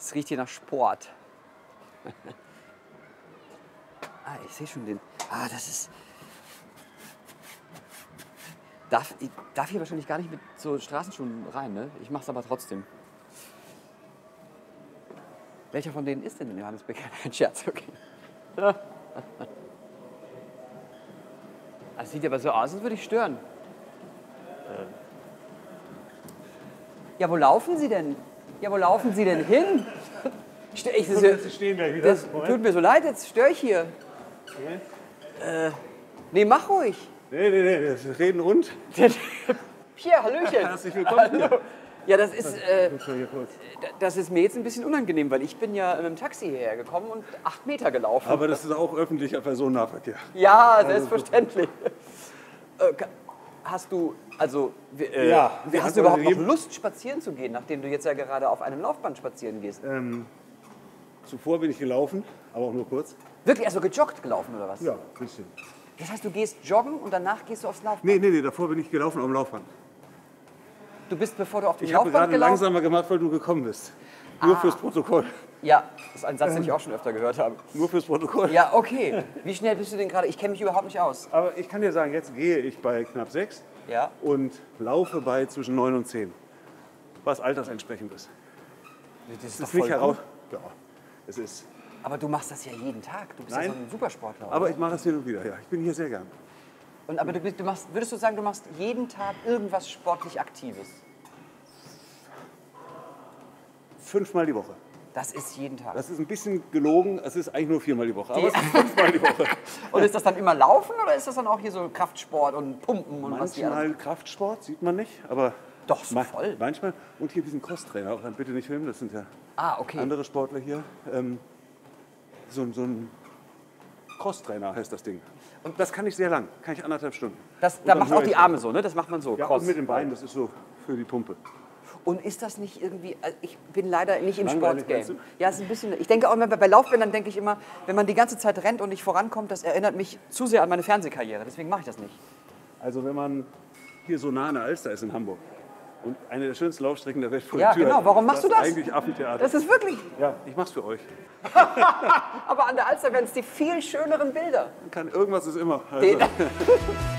Es riecht hier nach Sport. Ah, ich sehe schon den. Ah, das ist. Ich darf hier wahrscheinlich gar nicht mit so Straßenschuhen rein, ne? Ich mach's aber trotzdem. Welcher von denen ist denn in Johannesburg? Kein Scherz, okay. Das sieht aber so aus, als würde ich stören. Ja, wo laufen Sie denn? Ja, wo laufen Sie denn hin? Sie stehen gleich wieder. Das tut mir so leid, jetzt störe ich hier. Okay. Nee, mach ruhig. Nee, wir reden rund. Hier, Hallöchen. Herzlich willkommen. Hallo. Ja, das ist, Hier kurz. das ist mir jetzt ein bisschen unangenehm, weil ich bin ja mit dem Taxi hierher gekommen und 8 Meter gelaufen. Aber das ist auch öffentlicher Personennahverkehr. Ja, selbstverständlich. Hast du, also, Ja, hast du überhaupt noch Lust, spazieren zu gehen, nachdem du jetzt ja gerade auf einem Laufband spazieren gehst? Zuvor bin ich gelaufen, aber auch nur kurz. Wirklich, also gejoggt gelaufen oder was? Ja, ein bisschen. Das heißt, du gehst joggen und danach gehst du aufs Laufband? Nee, davor bin ich gelaufen am Laufband. Du bist, bevor du auf dem Ich habe Laufband gerade gelaufen langsamer gemacht, weil du gekommen bist. Nur fürs Protokoll. Ja, das ist ein Satz, den ich auch schon öfter gehört habe. Nur fürs Protokoll. Ja, okay. Wie schnell bist du denn gerade? Ich kenne mich überhaupt nicht aus. Aber ich kann dir sagen, jetzt gehe ich bei knapp 6 Ja. und laufe bei zwischen 9 und 10. Was altersentsprechend ist. Das ist Es ist nicht heraus. Ja, es ist. Aber du machst das ja jeden Tag. Du bist ja Nein. so ein Supersportler. Aber oder? ich mache es hin und wieder, ja. Ich bin hier sehr gern. Aber würdest du sagen, du machst jeden Tag irgendwas sportlich Aktives? 5-mal die Woche. Das ist jeden Tag. Das ist ein bisschen gelogen, es ist eigentlich nur 4-mal die Woche. Aber es ist 5-mal die Woche. Und ist das dann immer Laufen oder ist das dann auch hier so Kraftsport und Pumpen und was die Manchmal alles? Kraftsport, sieht man nicht, aber Doch, so voll. manchmal. Und hier diesen Crosstrainer, auch dann bitte nicht filmen, das sind ja Okay. andere Sportler hier. So ein Crosstrainer heißt das Ding. Und das kann ich sehr lang, kann ich 1,5 Stunden. Da dann macht höre auch die ich Arme so, ne? Das macht man so. Ja, Cross. und mit den Beinen, das ist so für die Pumpe. Und ist das nicht irgendwie, ich bin leider nicht im Langweilig, Sportgame. meinst du? Ja, es ist ein bisschen, ich denke auch immer, bei Laufbändern denke ich immer, wenn man die ganze Zeit rennt und nicht vorankommt, das erinnert mich zu sehr an meine Fernsehkarriere. Deswegen mache ich das nicht. Also wenn man hier so nah an der Alster ist in Hamburg und eine der schönsten Laufstrecken der Welt vor Ja, der Tür genau. hat, Warum machst du das? ist eigentlich Affentheater. Das ist wirklich, Ja, ich mach's für euch. aber an der Alster werden es die viel schöneren Bilder. Irgendwas ist immer. Also.